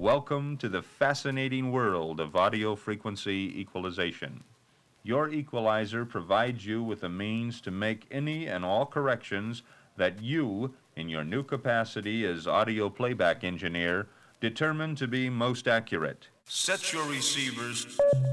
Welcome to the fascinating world of audio frequency equalization. Your equalizer provides you with a means to make any and all corrections that you, in your new capacity as audio playback engineer, determine to be most accurate. Set your receivers